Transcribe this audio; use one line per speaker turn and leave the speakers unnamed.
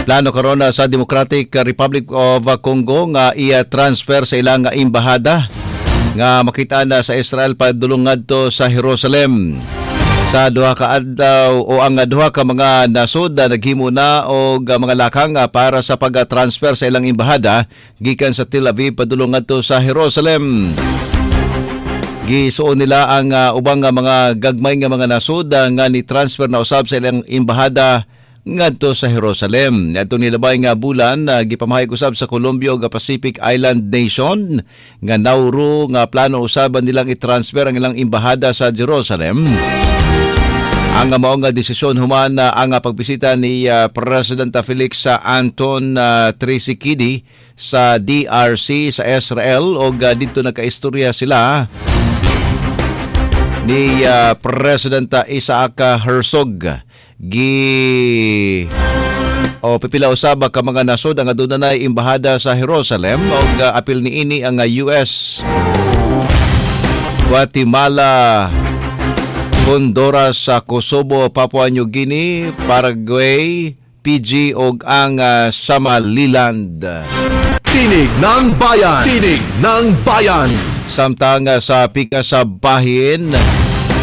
Plano karon sa Democratic Republic of Congo nga i-transfer sa ilang embahada nga makita na sa Israel padulong ngadto sa Jerusalem. Sa duha ka adlaw o ang duha ka mga nasod na naghimo na og mga lakang para sa pag-transfer sa ilang embahada gikan sa Tel Aviv padulong ngadto sa Jerusalem. Gisuon nila ang ubang mga gagmay nga mga nasod nga ni-transfer na usab sa ilang embahada ngadto sa Jerusalem. Adto nilabay nga bulan gipamahayag usab sa Colombia ug Pacific Island Nation nga Nauru nga plano usab nilang i-transfer ang ilang embahada sa Jerusalem. Ang mao nga desisyon human ang pagbisita ni President Felix Anton Tshisekedi sa DRC sa Israel ug dito nagkaistorya sila ni President Isaac Herzog. Pipila usab ka mga nasod ang adunay embahada sa Jerusalem ug apil niini ang US, Guatemala, Honduras, Kosovo, Papua New Guinea, Paraguay, Fiji ug ang Somaliland.
Tinig ng Bayan! Tinig ng Bayan!
Samtang sa pika sa bahin,